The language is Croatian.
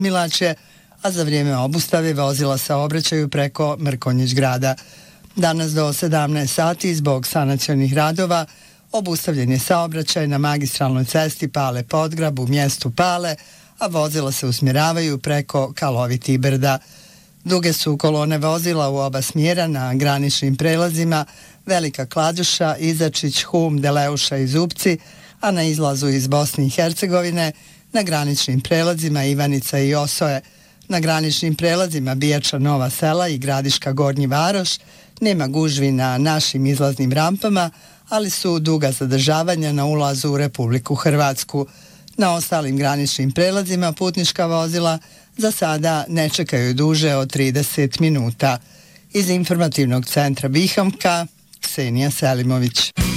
Milačje, a za vrijeme obustave vozila saobraćaju preko Mrkonjić grada. Danas do 17 sati zbog sanacionih radova obustavljen je saobraćaj na magistralnoj cesti Pale-Podgrab u mjestu Pale, a vozila se usmjeravaju preko Kaloviti brda. Duge su kolone vozila u oba smjera na graničnim prelazima Velika Kladuša, Izačić, Hum, Deleuša i Zupci, a na izlazu iz Bosne i Hercegovine na graničnim prelazima Ivanica i Osoje. Na graničnim prelazima Bijača Nova Sela i Gradiška Gornji Varoš nema gužvi na našim izlaznim rampama, ali su duga zadržavanja na ulazu u Republiku Hrvatsku. Na ostalim graničnim prelazima putnička vozila za sada ne čekaju duže od 30 minuta. Iz informativnog centra Bihamka, Ksenija Selimović.